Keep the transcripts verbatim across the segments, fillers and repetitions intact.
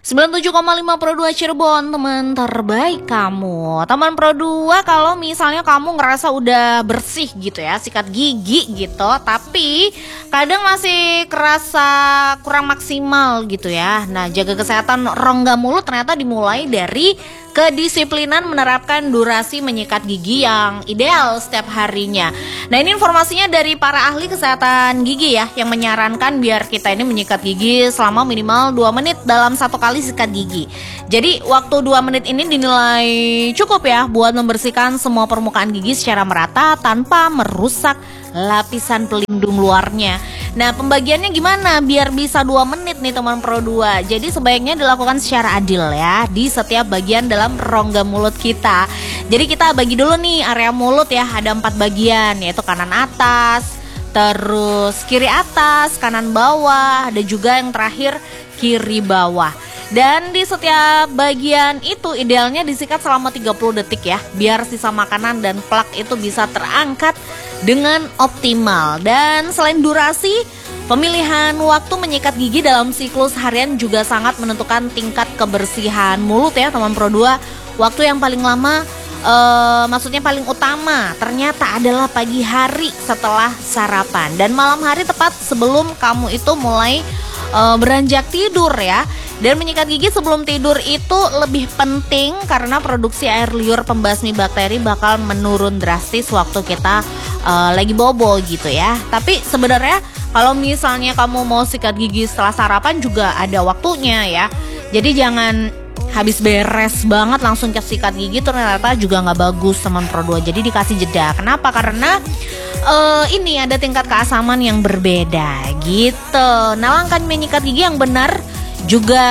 sembilan puluh tujuh koma lima Pro dua Cirebon, teman terbaik kamu. Teman Pro dua, kalau misalnya kamu ngerasa udah bersih gitu ya, sikat gigi gitu, tapi kadang masih kerasa kurang maksimal gitu ya. Nah, jaga kesehatan rongga mulut ternyata dimulai dari kedisiplinan menerapkan durasi menyikat gigi yang ideal setiap harinya. Nah, ini informasinya dari para ahli kesehatan gigi ya, yang menyarankan biar kita ini menyikat gigi selama minimal dua menit dalam satu kali sikat gigi. Jadi waktu dua menit ini dinilai cukup ya buat membersihkan semua permukaan gigi secara merata tanpa merusak lapisan pelindung luarnya. Nah, pembagiannya gimana biar bisa dua menit nih teman Pro dua? Jadi sebaiknya dilakukan secara adil ya di setiap bagian dalam rongga mulut kita. Jadi kita bagi dulu nih area mulut ya, ada empat bagian, yaitu kanan atas, terus kiri atas, kanan bawah, ada juga yang terakhir kiri bawah. Dan di setiap bagian itu idealnya disikat selama tiga puluh detik ya, biar sisa makanan dan plak itu bisa terangkat dengan optimal. Dan selain durasi, pemilihan waktu menyikat gigi dalam siklus harian juga sangat menentukan tingkat kebersihan mulut ya teman Pro dua. Waktu yang paling lama, uh, maksudnya paling utama ternyata adalah pagi hari setelah sarapan, dan malam hari tepat sebelum kamu itu mulai uh, beranjak tidur ya. Dan menyikat gigi sebelum tidur itu lebih penting karena produksi air liur pembasmi bakteri bakal menurun drastis waktu kita uh, lagi bobo gitu ya. Tapi sebenarnya kalau misalnya kamu mau sikat gigi setelah sarapan juga ada waktunya ya. Jadi jangan habis beres banget langsung sikat gigi, ternyata juga nggak bagus teman Pro dua. Jadi dikasih jeda. Kenapa? Karena uh, ini ada tingkat keasaman yang berbeda gitu. Nah, langkah menyikat gigi yang benar juga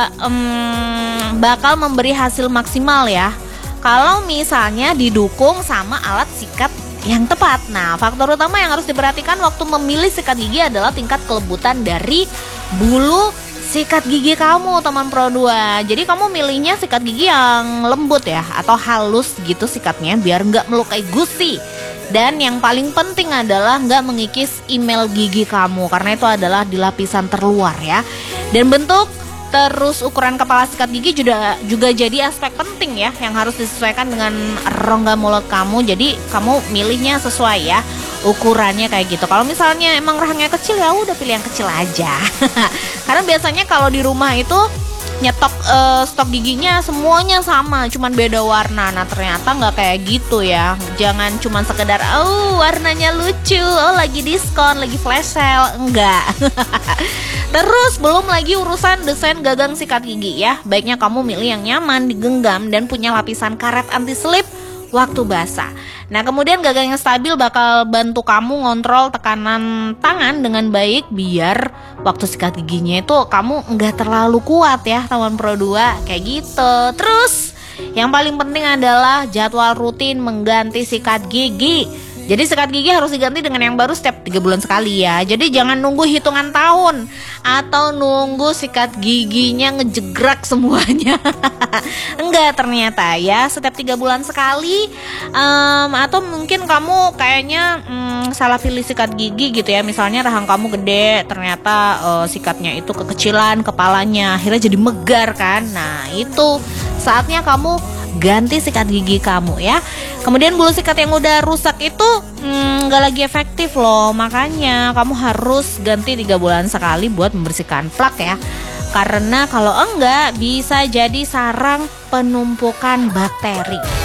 um, bakal memberi hasil maksimal ya kalau misalnya didukung sama alat sikat yang tepat. Nah, faktor utama yang harus diperhatikan waktu memilih sikat gigi adalah tingkat kelebutan dari bulu sikat gigi kamu teman Pro dua. Jadi kamu milihnya sikat gigi yang lembut ya, atau halus gitu sikatnya biar nggak melukai gusi. Dan yang paling penting adalah nggak mengikis email gigi kamu, karena itu adalah di lapisan terluar ya. Dan bentuk terus ukuran kepala sikat gigi juga juga jadi aspek penting ya, yang harus disesuaikan dengan rongga mulut kamu. Jadi kamu milihnya sesuai ya ukurannya kayak gitu. Kalau misalnya emang rahangnya kecil ya udah pilih yang kecil aja. Karena biasanya kalau di rumah itu nyetok uh, stok giginya semuanya sama, cuman beda warna. Nah, ternyata nggak kayak gitu ya. Jangan cuman sekedar oh warnanya lucu, oh lagi diskon, lagi flash sale, enggak. Terus belum lagi urusan desain gagang sikat gigi ya. Baiknya kamu milih yang nyaman digenggam dan punya lapisan karet anti slip waktu basah. Nah, kemudian gagang yang stabil bakal bantu kamu ngontrol tekanan tangan dengan baik biar waktu sikat giginya itu kamu nggak terlalu kuat ya teman Pro dua kayak gitu. Terus yang paling penting adalah jadwal rutin mengganti sikat gigi. Jadi sikat gigi harus diganti dengan yang baru setiap tiga bulan sekali ya. Jadi jangan nunggu hitungan tahun atau nunggu sikat giginya ngejegrak semuanya. Enggak, ternyata ya setiap tiga bulan sekali. um, Atau mungkin kamu kayaknya um, salah pilih sikat gigi gitu ya. Misalnya rahang kamu gede, ternyata uh, sikatnya itu kekecilan kepalanya, akhirnya jadi megar kan. Nah, itu saatnya kamu ganti sikat gigi kamu ya. Kemudian bulu sikat yang udah rusak itu nggak hmm, lagi efektif loh. Makanya kamu harus ganti tiga bulan sekali buat membersihkan plak ya. Karena kalau enggak bisa jadi sarang penumpukan bakteri.